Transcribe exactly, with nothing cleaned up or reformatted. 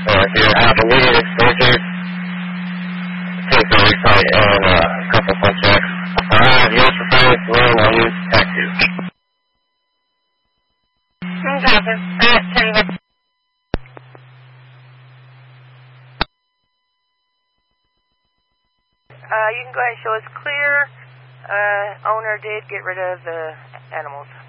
Uh, if you're out immediate exposure, take the recite and uh, a couple fun checks. Alright, yours for finance, one, I'll use taxi. Okay, alright, ten bucks. Uh, you can go ahead and show us clear. Uh, owner did get rid of the animals.